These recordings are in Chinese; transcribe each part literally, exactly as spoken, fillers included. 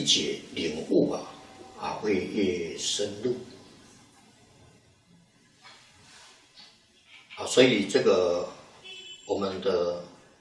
解领悟啊啊会越深入啊，所以这个我们的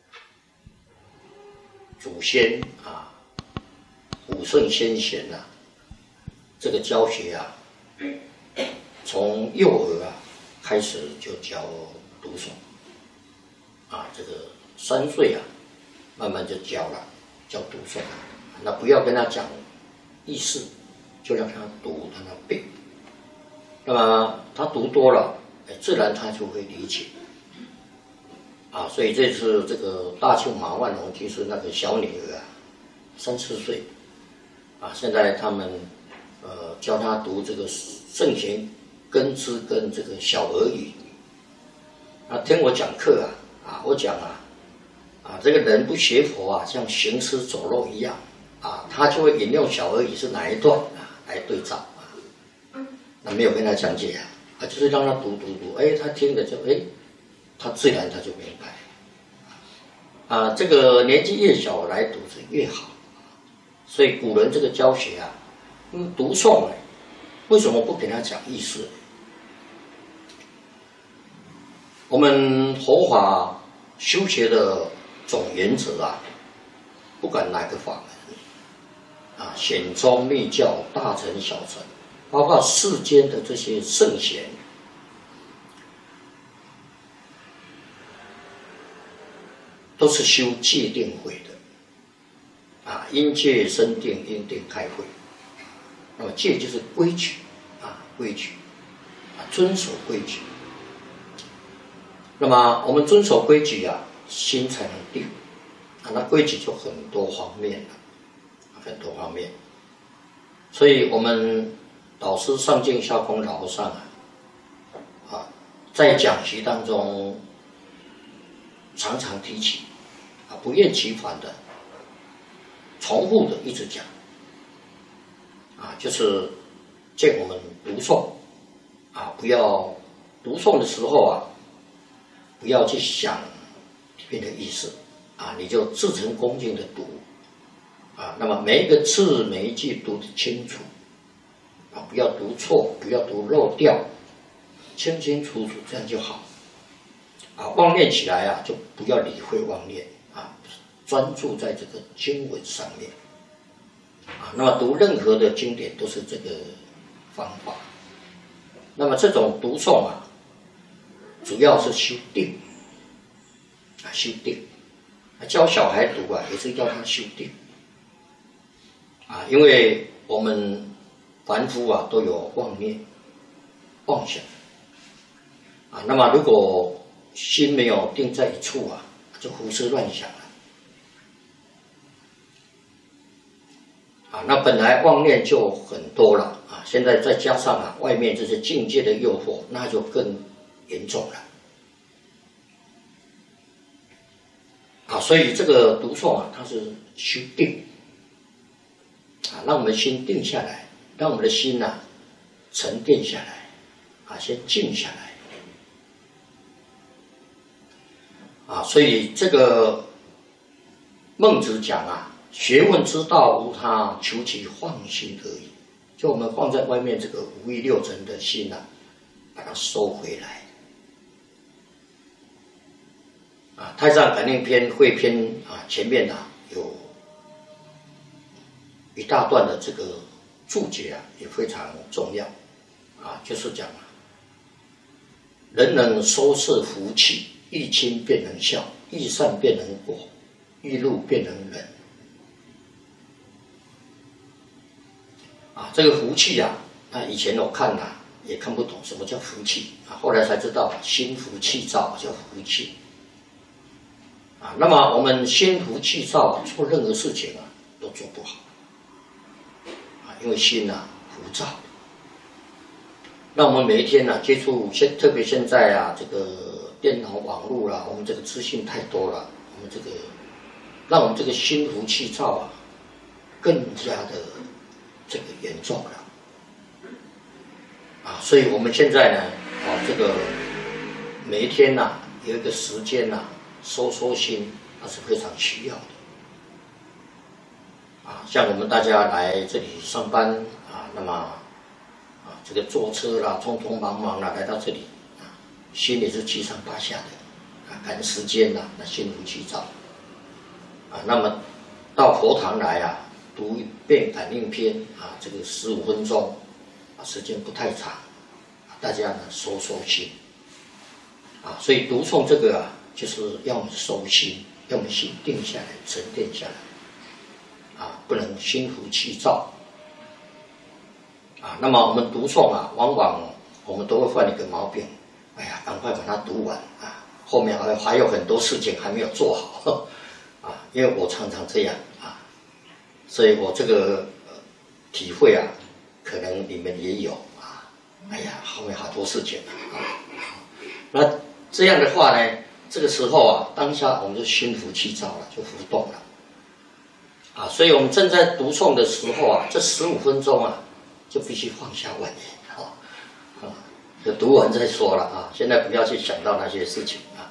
祖先啊，武圣先贤呐、啊，这个教学啊，从幼儿啊开始就教读诵啊，这个三岁啊，慢慢就教了，教读诵。那不要跟他讲意思，就让他读，让他背。那么他读多了，哎，自然他就会理解。啊，所以这次这个大庆马万龙就是那个小女儿啊，三四岁，啊，现在他们呃教他读这个圣贤根之跟这个小儿语。啊，听我讲课啊，啊，我讲啊，啊，这个人不学佛啊，像行尸走肉一样。啊，他就会引用小儿语是哪一段啊来对照啊，那没有跟他讲解啊，啊，就是让他读读读，哎，他听了就哎，他自然他就明白，啊，这个年纪越小来读是越好，所以古人这个教学啊，嗯，读诵哎，为什么不给他讲意思？我们佛法修学的总原则啊，不管哪个法门。啊，显宗密教、大乘小乘，包括世间的这些圣贤，都是修戒定慧的。啊，因戒生定，因定开慧。那么戒就是规矩啊，规矩啊，遵守规矩。那么我们遵守规矩啊，心才能定啊。那规矩就很多方面了。很多方面，所以我们导师上净下空老和尚啊，啊，在讲习当中常常提起啊，不厌其烦的、重复的一直讲啊，就是见我们读诵啊，不要读诵的时候啊，不要去想里面的意思啊，你就至诚恭敬的读。啊，那么每一个字每一句读得清楚，啊，不要读错，不要读漏掉，清清楚楚，这样就好。啊，妄念起来啊，就不要理会妄念，啊，专注在这个经文上面。啊，那么读任何的经典都是这个方法。那么这种读诵啊，主要是修定，啊，修定。教小孩读啊，也是要他修定。啊，因为我们凡夫啊都有妄念、妄想啊，那么如果心没有定在一处啊，就胡思乱想了啊。那本来妄念就很多了啊，现在再加上啊外面这些境界的诱惑，那就更严重了啊。所以这个读诵啊，它是修定。啊，让我们心定下来，让我们的心呐、啊、沉淀下来，啊，先静下来，啊，所以这个孟子讲啊，学问之道无他，求其放心而已。就我们放在外面这个五欲六尘的心呐、啊，把它收回来。啊，《太上感应篇》汇篇啊，前面啊有。一大段的这个注解啊，也非常重要啊，就是讲啊，人能收摄福气，欲亲便能孝，欲善便能果，欲怒便能忍。啊，这个福气啊，那以前我看啊也看不懂什么叫福气啊，后来才知道心浮气躁叫福气。啊，那么我们心浮气躁啊，做任何事情啊都做不好。因为心啊浮躁，那我们每一天呢、啊、接触现，特别现在啊这个电脑网络啦、啊，我们这个资讯太多了，我们这个让我们这个心浮气躁啊更加的这个严重了啊，所以我们现在呢啊这个每一天呐、啊、有一个时间呐、啊、收收心，那是非常需要的。啊， 啊，像我们大家来这里上班啊，那么啊这个坐车啦，匆匆忙忙啦来到这里啊，心里是七上八下的啊，赶时间啦，那心浮气躁啊。那么到佛堂来啊，读一遍感应篇啊，这个十五分钟啊，时间不太长，大家呢收收心啊。所以读诵这个啊，就是要我们收心，要我们心定下来，沉淀下来啊，不能心浮气躁啊。那么我们读诵啊，往往我们都会犯一个毛病，哎呀，赶快把它读完啊，后面还还有很多事情还没有做好啊。因为我常常这样啊，所以我这个、呃、体会啊，可能你们也有啊。哎呀，后面好多事情啊。那这样的话呢，这个时候啊，当下我们就心浮气躁了，就浮动了啊。所以我们正在读诵的时候啊，这十五分钟啊，就必须放下万念啊，啊，就读完再说了啊。现在不要去想到那些事情啊，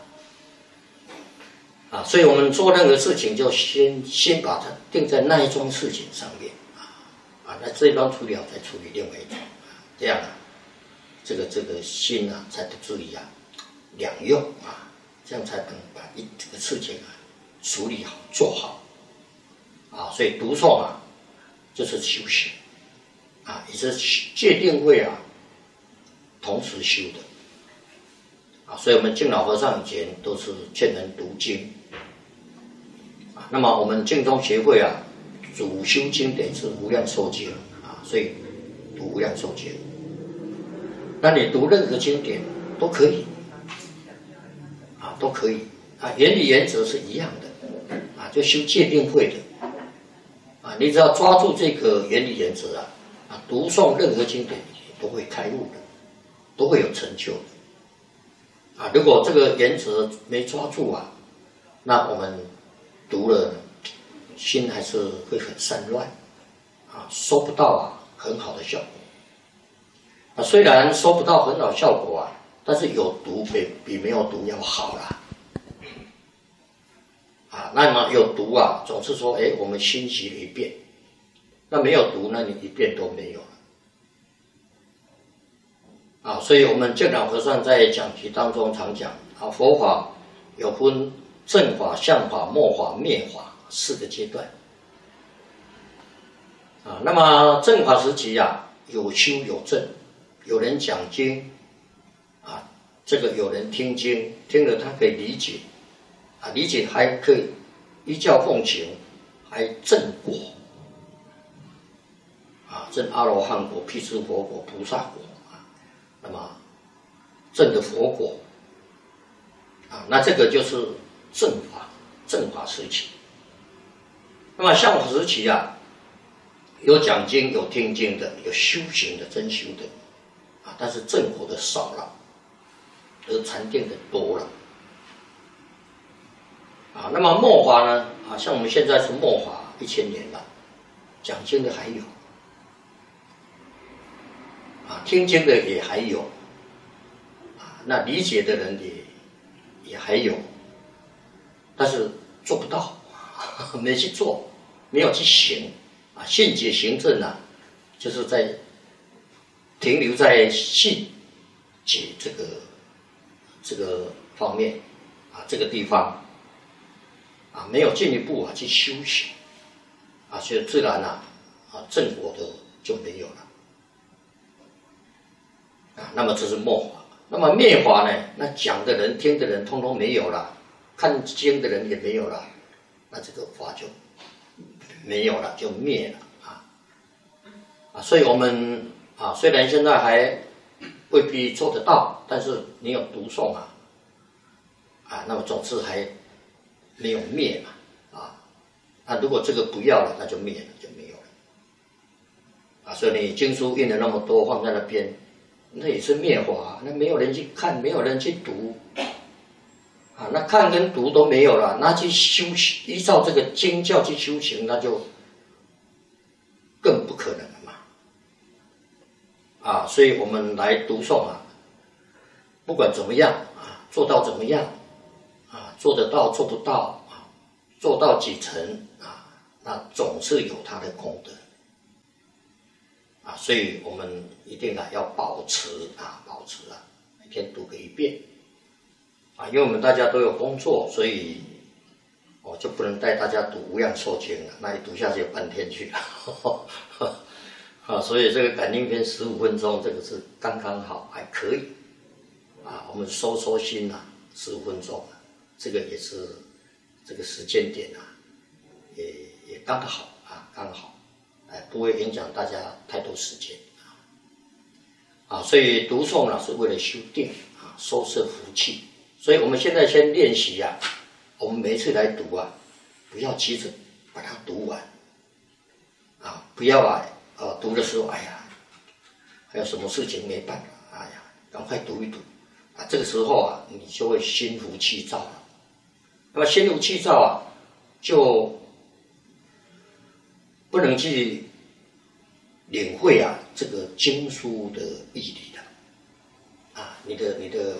啊，所以我们做任何事情就先先把它定在那一桩事情上面啊，啊，那这一桩处理好再处理另外一桩，这样啊，这个这个心啊才不至于啊两用啊，这样才能把一这个事情啊处理好做好啊。所以读诵啊就是修行啊，也是戒定慧啊同时修的啊。所以我们净老和尚以前都是劝人读经啊。那么我们净宗协会啊，主修经典是无量寿经啊，所以读无量寿经。那你读任何经典都可以啊，都可以啊，原理原则是一样的啊，就修戒定慧的啊。你只要抓住这个原理原则啊，啊，读诵任何经典都会开悟的，都会有成就的啊。如果这个原则没抓住啊，那我们读了心还是会很散乱啊，收不到啊很好的效果啊。虽然收不到很好效果啊，但是有读比比没有读要好啦啊。那么有读啊，总是说，哎，我们心习了一遍；那没有读，那你一遍都没有了啊。所以我们净老和尚在讲题当中常讲啊，佛法有分正法、相法、末法、灭法四个阶段啊。那么正法时期啊，有修有证，有人讲经啊，这个有人听经，听了他可以理解啊，理解还可以依教奉行，还证果啊，证阿罗汉果、辟支佛果、菩萨果啊。那么证的佛果啊，那这个就是正法，正法时期。那么相法时期啊，有讲经、有听经的，有修行的、真修的啊，但是正果的少了，而禅定的多了啊。那么末法呢啊，像我们现在是末法一千年了，讲经的还有啊，听经的也还有啊，那理解的人也也还有，但是做不到，没去做，没有去行啊。信解行证啊，就是在停留在信解这个这个方面啊，这个地方啊，没有进一步啊去修行啊，所以自然啊啊正果的就没有了啊。那么这是末法。那么灭法呢？那讲的人、听的人，通通没有了，看经的人也没有了，那这个法就没有了，就灭了啊啊！所以我们啊，虽然现在还未必做得到，但是你有读诵啊啊，那么总是还没有灭嘛啊。那如果这个不要了，那就灭了，就没有了啊。所以你经书印了那么多，放在那边。那也是灭法，那没有人去看，没有人去读，啊，那看跟读都没有了，那去修行，依照这个经教去修行，那就更不可能了嘛，啊，所以我们来读诵啊，不管怎么样啊，做到怎么样啊，做得到做不到啊，做到几成啊， 那总是有它的功德啊，所以我们一定啊要保持啊，保持啊，每天读个一遍啊，因为我们大家都有工作，所以我就不能带大家读无量寿经了，那一读下去有半天去了啊，所以这个感应篇十五分钟，这个是刚刚好，还可以啊，我们收收心啊，十五分钟啊，这个也是这个时间点啊，也也刚好啊，刚好，哎，不会影响大家太多时间啊。啊，所以读诵呢是为了修定啊，收摄福气。所以我们现在先练习啊，我们每一次来读啊，不要急着把它读完啊，不要啊，呃，读的时候，哎呀，还有什么事情没办法，哎呀，赶快读一读啊，这个时候啊，你就会心浮气躁了。那么心浮气躁啊，就不能去领会啊这个经书的义理了啊，你的你的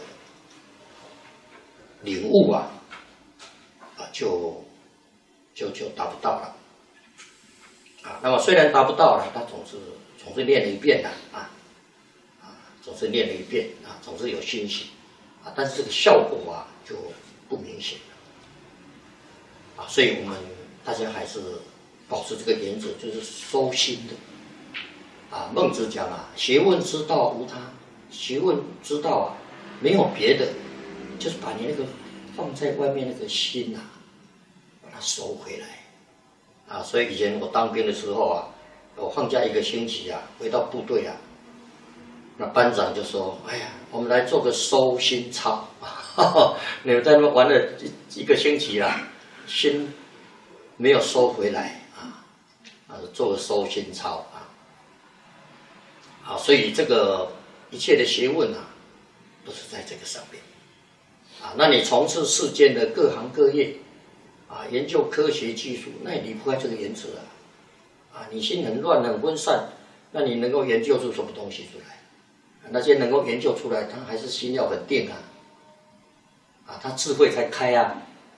领悟啊啊就就就达不到了啊。那么虽然达不到了，他总是总是念了一遍的啊啊，总是念了一遍啊，总是有欣喜啊，但是这个效果啊就不明显了啊，所以我们大家还是保持这个原则，就是收心的啊。孟子讲啊，学问之道无他，学问之道啊，没有别的，就是把你那个放在外面那个心啊，把它收回来啊。所以以前我当兵的时候啊，我放假一个星期啊，回到部队啊，那班长就说：“哎呀，我们来做个收心操，你们在那玩了一一个星期啦，心没有收回来。”啊，做个收心操啊，啊，所以这个一切的学问啊，都是在这个上面啊。那你从事世间的各行各业啊，研究科学技术，那也离不开这个原则啊。啊，你心很乱很分散，那你能够研究出什么东西出来？啊、那些能够研究出来，他还是心要很定啊，啊，他智慧才开啊。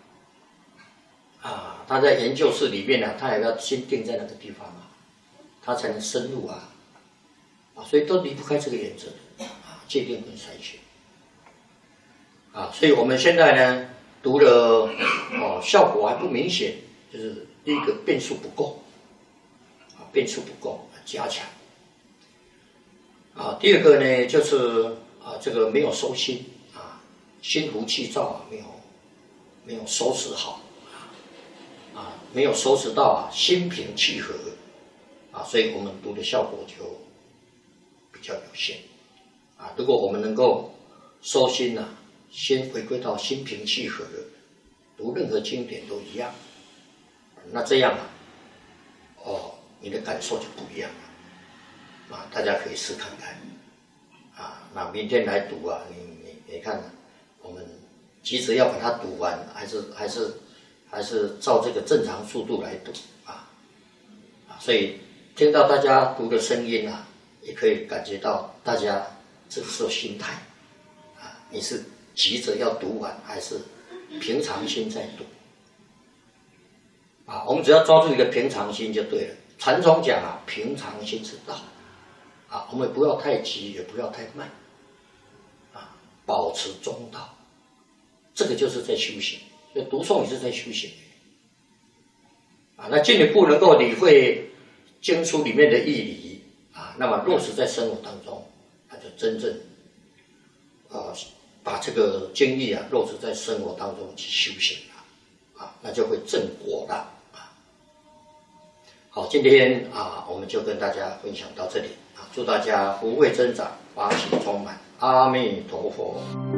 啊，他在研究室里面呢、啊，他也要心定在那个地方啊，他才能深入啊，啊，所以都离不开这个原则的啊，戒定跟筛选啊，所以我们现在呢读了哦，效果还不明显，就是第一个变数不够啊，变数不够，加强啊，第二个呢就是啊，这个没有收心啊，心浮气躁啊，没有没有收拾好。啊，没有收拾到啊，心平气和啊，所以我们读的效果就比较有限啊。如果我们能够收心呐、啊，先回归到心平气和的，读任何经典都一样，那这样啊，哦，你的感受就不一样了啊。大家可以试看看啊。那明天来读啊，你你你看、啊，我们急着要把它读完，还是还是。还是照这个正常速度来读啊，啊，所以听到大家读的声音啊，也可以感觉到大家这个时候心态啊，你是急着要读完，还是平常心在读啊？我们只要抓住一个平常心就对了。禅宗讲啊，平常心是道啊，我们不要太急，也不要太慢啊，保持中道，这个就是在修行。所以读诵也是在修行啊，那进一步能够理会经书里面的义理啊，那么落实在生活当中，那就真正呃把这个经义啊落实在生活当中去修行了啊，那就会正果了啊。好，今天啊我们就跟大家分享到这里啊，祝大家福慧增长，法喜充满，阿弥陀佛。